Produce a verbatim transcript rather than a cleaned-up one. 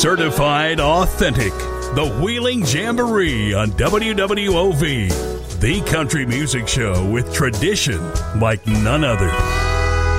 Certified authentic. The Wheeling Jamboree on W W O V. The country music show with tradition like none other.